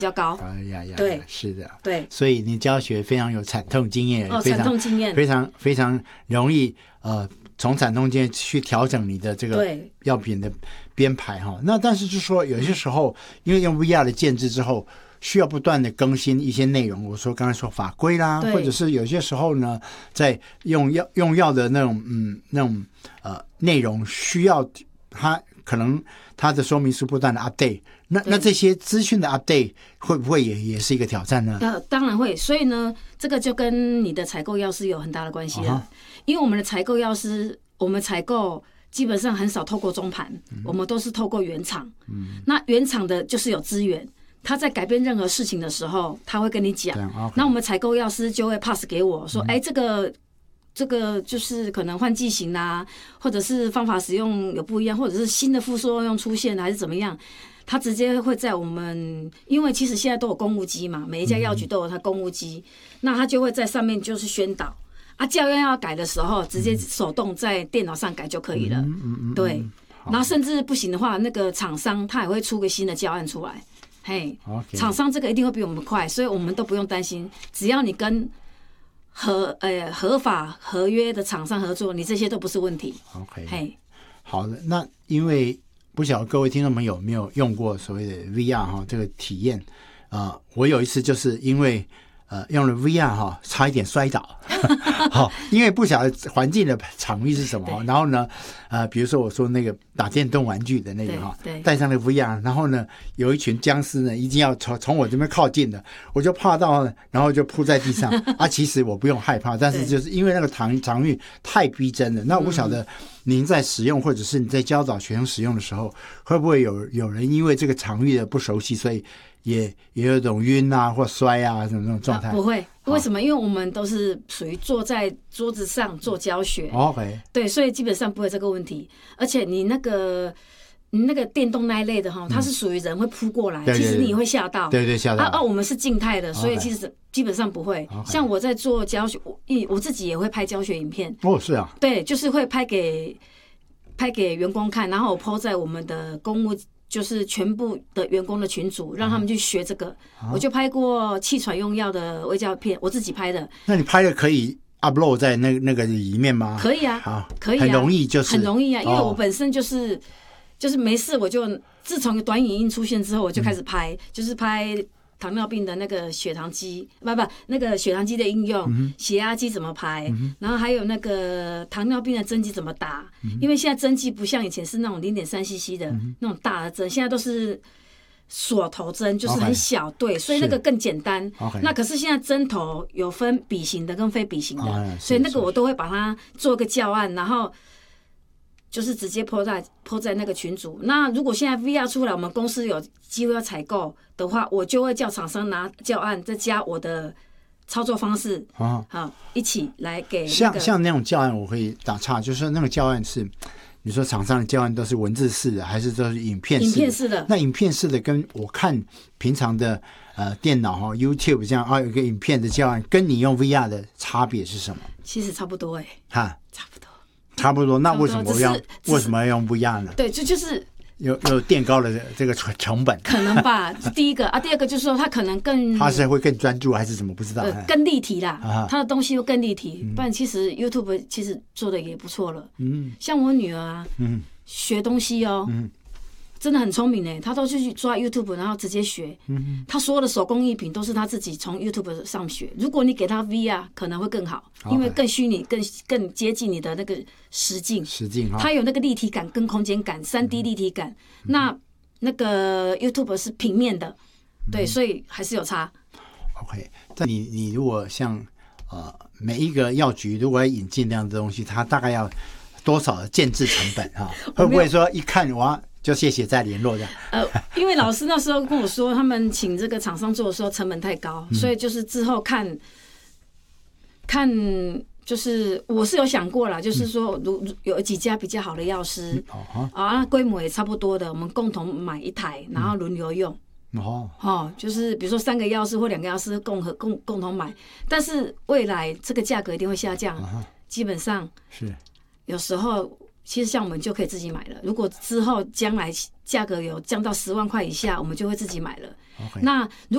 比较高。对， 是的， 对， 所以你教学非常有惨痛经验， 惨痛经验非常非常容易从惨痛经验去调整你的这个药品的编排哈。那但是就是说有些时候，因为用 VR 的建制之后，需要不断的更新一些内容。我说刚才说法规啦，或者是有些时候呢，在用药的那种内容需要它可能它的说明书不断的 update。那这些资讯的 update 会不会也是一个挑战呢？ 当然会。所以呢，这个就跟你的采购药师有很大的关系了。因为我们的采购药师，我们采购基本上很少透过中盘，我们都是透过原厂。那原厂的就是有资源，他在改变任何事情的时候，他会跟你讲。那我们采购药师就会 pass 给我说，这个就是可能换剂型啦，或者是方法使用有不一样，或者是新的副作用出现了，还是怎么样，他直接会在我们，因为其实现在都有公务机嘛，每一家药局都有它公务机，那他就会在上面就是宣导教案要改的时候，直接手动在电脑上改就可以了。对，然后甚至不行的话，那个厂商他也会出个新的教案出来。嘿，厂商这个一定会比我们快，所以我们都不用担心，只要你跟合法合约的厂商合作，你这些都不是问题。 OK， 嘿， 好的。那因为不晓得各位听众们有没有用过所谓的 VR 这个体验我有一次就是因为用了 VR 差一点摔倒因为不晓得环境的场域是什么，然后呢比如说我说那个打电动玩具的那个带上了 VR， 然后呢有一群僵尸呢一定要从我这边靠近的，我就怕到然后就扑在地上其实我不用害怕，但是就是因为那个场域太逼真了。那我不晓得您在使用或者是你在教导学生使用的时候，会不会有人因为这个场域的不熟悉，所以也有一种晕或摔什么那种状态？ 不会。为什么？因为我们都是属于坐在桌子上做教学。 OK， 对，所以基本上不会这个问题。而且你那个电动那一类的它是属于人会扑过来，其实你会吓到。 对，吓到。 我们是静态的，所以其实基本上不会。像我在做教学，我自己也会拍教学影片。 是啊。对， 就是会拍给员工看，然后我 po 在我们的公务。就是全部的员工的群组，让他们去学这个。我就拍过气喘用药的卫教片，我自己拍的。 那你拍的可以 upload 在那个里面吗？ 可以啊，可以啊， 很容易，很容易啊，因为我本身就是没事，我就自从短影音出现之后，我就开始拍，就是拍糖尿病的那个血糖机，那个血糖机的应用，血压机怎么排，然后还有那个糖尿病的针剂怎么打，因为现在针剂不像以前是那种 0.3cc 的那种大的针，现在都是锁头针，就是很小，对，所以那个更简单。那可是现在针头有分笔型的跟非笔型的，所以那个我都会把它做个教案，然后就是直接 po 在那个群组。那如果现在 VR 出来，我们公司有机会要采购的话，我就会叫厂商拿教案，再加我的操作方式，一起来给像那种教案，我可以打岔，就是那个教案是，你说厂商的教案都是文字式的，还是都是影片式的？那影片式的跟我看平常的电脑YouTube 这样有一个影片的教案，跟你用 VR 的差别是什么？ 其实差不多差不多。那为什么要用 VR 呢？ 对，就是有垫高了这个成本， 可能吧。第一个第二个就是说它可能它是会更专注还是怎么不知道？ 更立体啦，它的东西又更立体。不然其实 YouTube 其实做的也不错了。像我女儿学东西真的很聪明她都去抓 YouTube， 然后直接学。她所有的手工艺品都是她自己从 YouTube 上学。如果你给她 VR， 可能会更好，因为更虚拟，更接近你的那个实境。它有那个立体感跟空间感，3D 立体感。那个 YouTube 是平面的，对，所以还是有差。 OK， 但你如果像每一个药局如果要引进这样的东西，它大概要多少的建制成本会不会说一看哇？就谢谢再联络这样。 因为老师那时候跟我说，他们请这个厂商做的时候成本太高，所以就是之后看，就是我是有想过啦，就是说有几家比较好的药师，规模也差不多的，我们共同买一台，然后轮流用。就是比如说3个药师或2个药师共同买，但是未来这个价格一定会下降，基本上是有时候。其实像我们就可以自己买了，如果之后将来价格有降到10万块以下，我们就会自己买了。那如